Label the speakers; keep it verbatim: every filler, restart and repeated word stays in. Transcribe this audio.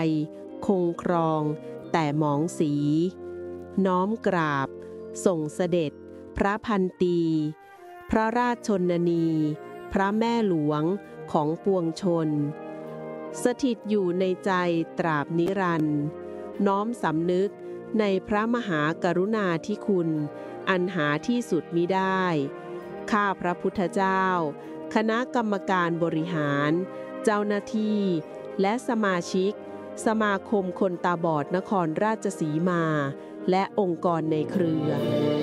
Speaker 1: ยคงครองแต่หมองสีน้อมกราบส่งเสด็จพระพันตีพระราชชนนีพระแม่หลวงของปวงชนสถิตอยู่ในใจตราบนิรันดร์น้อมสำนึกในพระมหากรุณาธิคุณอันหาที่สุดมิได้ข้าพระพุทธเจ้าคณะกรรมการบริหารเจ้าหน้าที่และสมาชิกสมาคมคนตาบอดนครราชสีมาและองค์กรในเครือ